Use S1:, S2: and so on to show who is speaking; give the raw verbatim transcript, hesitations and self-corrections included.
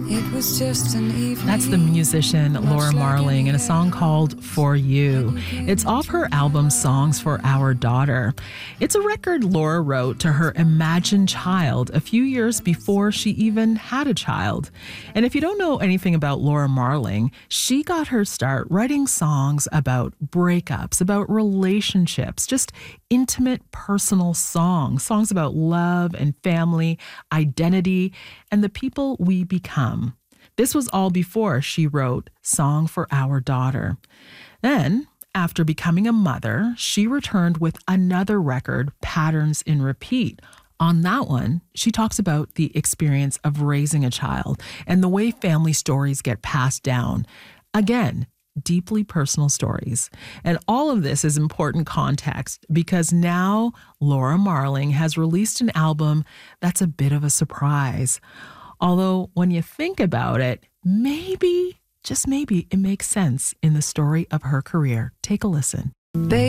S1: It was just an evening.
S2: That's the musician Laura Marling in a song called For You. It's off her album Songs for Our Daughter. It's a record Laura wrote to her imagined child a few years before she even had a child. And if you don't know anything about Laura Marling, she got her start writing songs about breakups, about relationships, just intimate, personal songs, songs about love and family, identity, and the people we become. This was all before she wrote Song for Our Daughter. Then, after becoming a mother, she returned with another record, Patterns in Repeat. On that one, she talks about the experience of raising a child and the way family stories get passed down. Again, deeply personal stories. And all of this is important context because now Laura Marling has released an album that's a bit of a surprise. Although when you think about it, maybe, just maybe, it makes sense in the story of her career. Take a listen.
S1: Baby.